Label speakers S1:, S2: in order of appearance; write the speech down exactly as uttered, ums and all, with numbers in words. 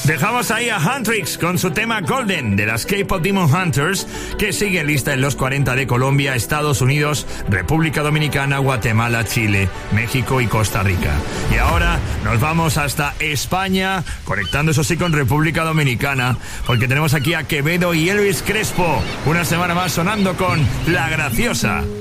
S1: Dejamos ahí a Huntrix con su tema Golden de las K-Pop Demon Hunters, que sigue lista en los cuarenta de Colombia, Estados Unidos, República Dominicana, Guatemala, Chile, México y Costa Rica. Y ahora nos vamos hasta España, conectando eso sí con República Dominicana, porque tenemos aquí a Quevedo y Elvis Crespo, una semana más sonando con La Graciosa.